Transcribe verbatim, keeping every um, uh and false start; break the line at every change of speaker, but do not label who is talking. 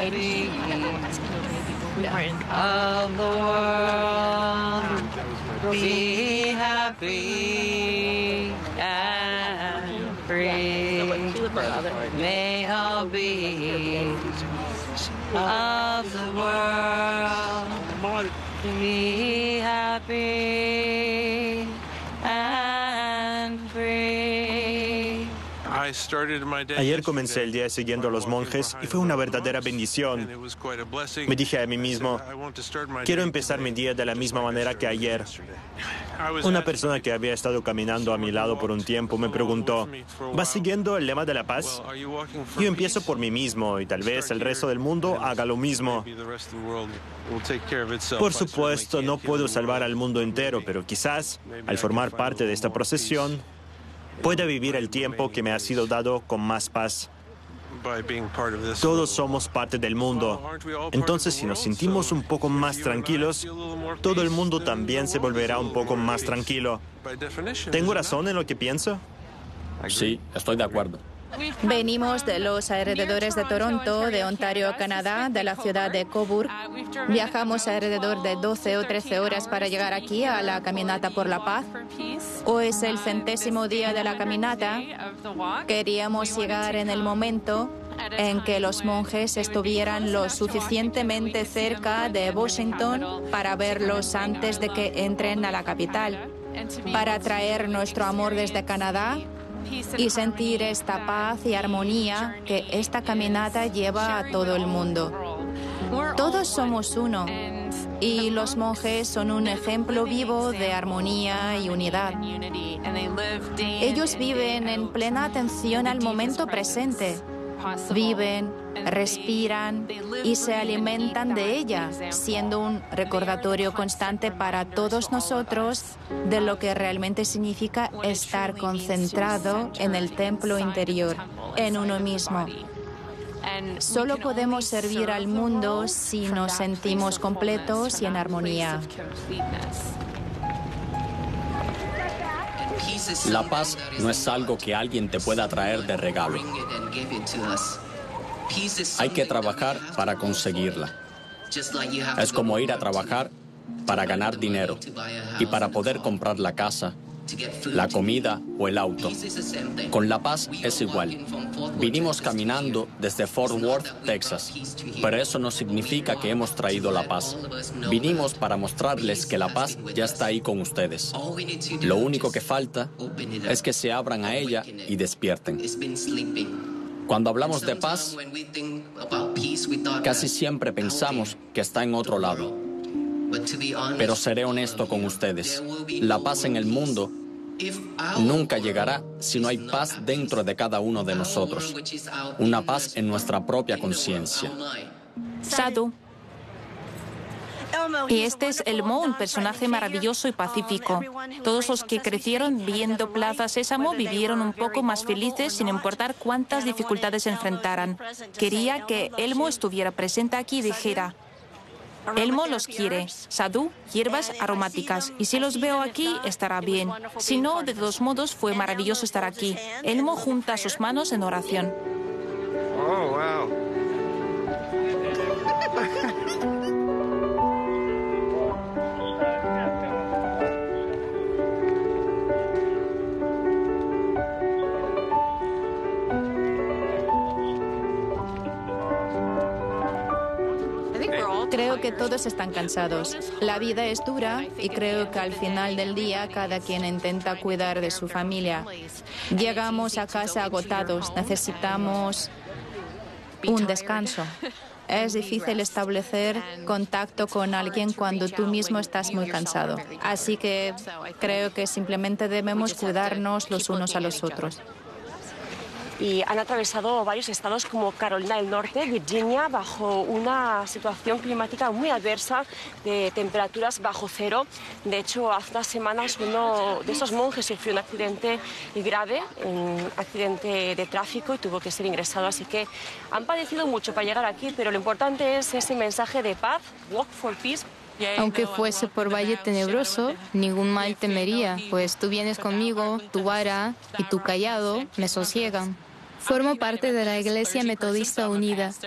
happy of the world. Be happy and free. May all be of the world. Be happy and free.
Ayer comencé el día siguiendo a los monjes y fue una verdadera bendición. Me dije a mí mismo, quiero empezar mi día de la misma manera que ayer. Una persona que había estado caminando a mi lado por un tiempo me preguntó, ¿vas siguiendo el lema de la paz? Yo empiezo por mí mismo y tal vez el resto del mundo haga lo mismo. Por supuesto, no puedo salvar al mundo entero, pero quizás, al formar parte de esta procesión, pueda vivir el tiempo que me ha sido dado con más paz. Todos somos parte del mundo. Entonces, si nos sentimos un poco más tranquilos, todo el mundo también se volverá un poco más tranquilo. ¿Tengo razón en lo que pienso?
Sí, estoy de acuerdo.
Venimos de los alrededores de Toronto, de Ontario, Canadá, de la ciudad de Cobourg. Viajamos alrededor de doce o trece horas para llegar aquí a la Caminata por la Paz. Hoy es el centésimo día de la caminata. Queríamos llegar en el momento en que los monjes estuvieran lo suficientemente cerca de Washington para verlos antes de que entren a la capital, para traer nuestro amor desde Canadá y sentir esta paz y armonía que esta caminata lleva a todo el mundo. Todos somos uno y los monjes son un ejemplo vivo de armonía y unidad. Ellos viven en plena atención al momento presente. Viven, respiran y se alimentan de ella, siendo un recordatorio constante para todos nosotros de lo que realmente significa estar concentrado en el templo interior, en uno mismo. Solo podemos servir al mundo si nos sentimos completos y en armonía.
La paz no es algo que alguien te pueda traer de regalo. Hay que trabajar para conseguirla. Es como ir a trabajar para ganar dinero y para poder comprar la casa, la comida o el auto. Con la paz es igual. Vinimos caminando desde Fort Worth, Texas, pero eso no significa que hemos traído la paz. Vinimos para mostrarles que la paz ya está ahí con ustedes. Lo único que falta es que se abran a ella y despierten. Cuando hablamos de paz, casi siempre pensamos que está en otro lado. Pero seré honesto con ustedes. La paz en el mundo nunca llegará si no hay paz dentro de cada uno de nosotros. Una paz en nuestra propia conciencia.
Sadhu. Y este es Elmo, un personaje maravilloso y pacífico. Todos los que crecieron viendo Plaza Sésamo vivieron un poco más felices sin importar cuántas dificultades se enfrentaran. Quería que Elmo estuviera presente aquí y dijera: Elmo los quiere, Sadhu, hierbas aromáticas, y si los veo aquí, estará bien. Si no, de todos modos, fue maravilloso estar aquí. Elmo junta sus manos en oración.
Oh, wow.
Creo que todos están cansados. La vida es dura y creo que al final del día cada quien intenta cuidar de su familia. Llegamos a casa agotados, necesitamos un descanso. Es difícil establecer contacto con alguien cuando tú mismo estás muy cansado. Así que creo que simplemente debemos cuidarnos los unos a los otros.
Y han atravesado varios estados como Carolina del Norte, Virginia, bajo una situación climática muy adversa de temperaturas bajo cero. De hecho, hace unas semanas uno de esos monjes sufrió un accidente grave, un accidente de tráfico y tuvo que ser ingresado. Así que han padecido mucho para llegar aquí, pero lo importante es ese mensaje de paz, Walk for Peace.
Aunque fuese por valle tenebroso, ningún mal temería, pues tú vienes conmigo, tu vara y tu cayado me sosiegan. Formo parte de la Iglesia Metodista Unida.